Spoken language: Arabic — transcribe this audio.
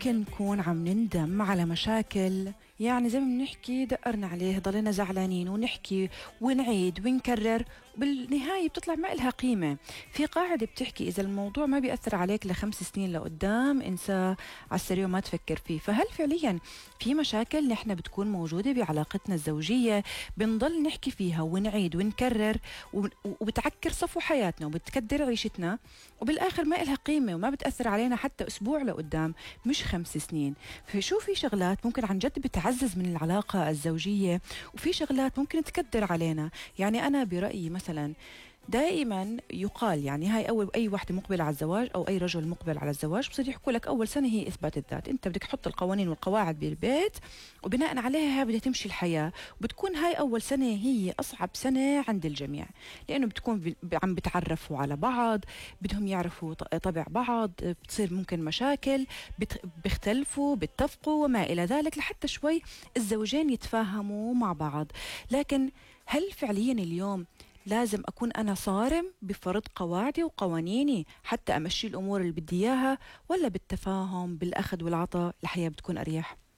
ممكن نكون عم نندم على مشاكل، يعني زي ما بنحكي دقرنا عليه ضلينا زعلانين ونحكي ونعيد ونكرر، وبالنهاية بتطلع ما إلها قيمة. في قاعدة بتحكي إذا الموضوع ما بيأثر عليك ل5 سنين لقدام انساه على السريع وما تفكر فيه. فهل فعليا في مشاكل نحن بتكون موجودة بعلاقتنا الزوجية بنضل نحكي فيها ونعيد ونكرر وبتعكر صفو حياتنا وبتكدر عيشتنا، وبالآخر ما إلها قيمة وما بتأثر علينا حتى أسبوع لقدام مش 5 سنين؟ فشو في شغلات ممكن عن جد بتعزز من العلاقة الزوجية، وفي شغلات ممكن تكدر علينا. يعني أنا برأيي مثلا دائما يقال، يعني هاي اول اي وحده مقبله على الزواج او اي رجل مقبل على الزواج بصير يحكوا لك اول سنه هي اثبات الذات، انت بدك تحط القوانين والقواعد بالبيت وبناء عليها بدها تمشي الحياه، وبتكون هاي اول سنه هي اصعب سنه عند الجميع، لانه بتكون عم بتعرفوا على بعض، بدهم يعرفوا طبع بعض، بتصير ممكن مشاكل، بيختلفوا بيتفقوا وما الى ذلك لحتى شوي الزوجين يتفاهموا مع بعض. لكن هل فعليا اليوم لازم أكون أنا صارم بفرض قواعدي وقوانيني حتى أمشي الأمور اللي بدي إياها، ولا بالتفاهم بالأخذ والعطاء الحياة بتكون أريح؟